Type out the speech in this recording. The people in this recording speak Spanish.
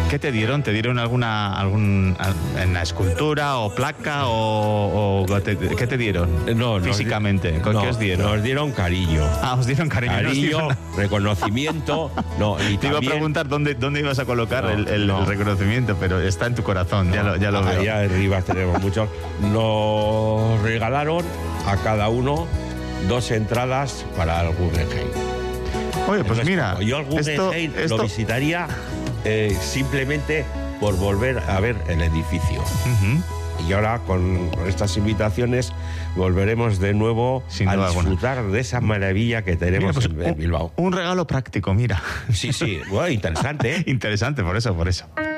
¿Qué te dieron? ¿Te dieron alguna escultura o placa o qué te dieron? No, físicamente. ¿Qué os dieron? Nos dieron cariño. Os dieron cariño. Cariño, reconocimiento. Y te iba a preguntar dónde ibas a colocar el reconocimiento, pero está en tu corazón, ya lo veo. Allá arriba tenemos muchos. Nos regalaron a cada uno 2 entradas para el Guggenheim. Oye, pues mira, yo al Guggenheim lo visitaría simplemente por volver a ver el edificio. Y ahora con estas invitaciones volveremos de nuevo a disfrutar de esa maravilla que tenemos en Bilbao. Un regalo práctico, mira. Sí, bueno, interesante. Interesante, por eso.